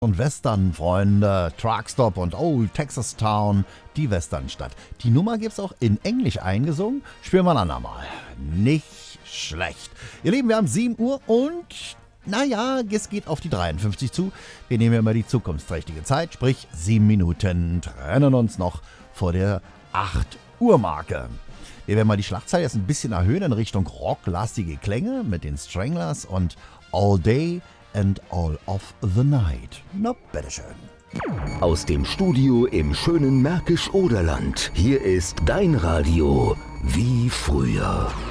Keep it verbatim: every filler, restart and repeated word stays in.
Und Western-Freunde, Truckstop und Old Texas Town, die Westernstadt. Die Nummer gibt's auch in Englisch eingesungen. Spielen wir ein andermal. Nicht schlecht. Ihr Lieben, wir haben sieben Uhr und, naja, es geht auf die dreiundfünfzig zu. Wir nehmen immer die zukunftsträchtige Zeit, sprich sieben Minuten trennen uns noch vor der acht Uhr Marke. Wir werden mal die Schlagzeit jetzt ein bisschen erhöhen in Richtung rocklastige Klänge mit den Stranglers und All Day and All of the Night. Na, bitteschön. Aus dem Studio im schönen Märkisch-Oderland. Hier ist dein Radio wie früher.